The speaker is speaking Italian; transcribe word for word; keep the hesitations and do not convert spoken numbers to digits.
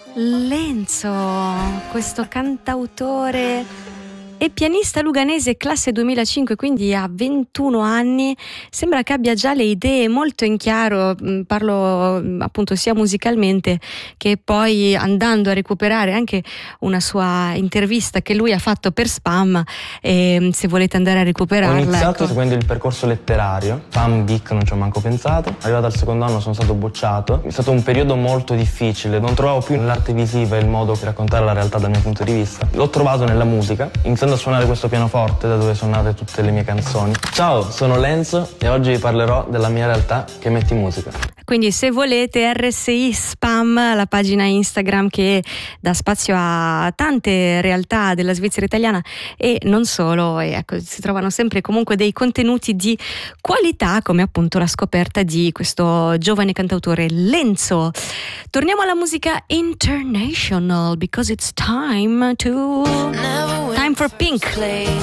Lenzo, questo cantautore e pianista luganese classe duemilacinque, quindi ha ventuno anni, sembra che abbia già le idee molto in chiaro, parlo appunto sia musicalmente che poi andando a recuperare anche una sua intervista che lui ha fatto per Spam, e se volete andare a recuperarla. Ho iniziato ecco. seguendo il percorso letterario, Spam, Bic, non ci ho manco pensato, arrivato al secondo anno sono stato bocciato, è stato un periodo molto difficile, non trovavo più l'arte visiva e il modo per raccontare la realtà dal mio punto di vista. L'ho trovato nella musica, iniziando a suonare questo pianoforte da dove sono nate tutte le mie canzoni. Ciao, sono Lenzo e oggi vi parlerò della mia realtà che metti musica. Quindi se volete R S I Spam, la pagina Instagram che dà spazio a tante realtà della Svizzera italiana e non solo, e ecco, si trovano sempre comunque dei contenuti di qualità, come appunto la scoperta di questo giovane cantautore Lenzo. Torniamo alla musica international because it's time to time for Pink.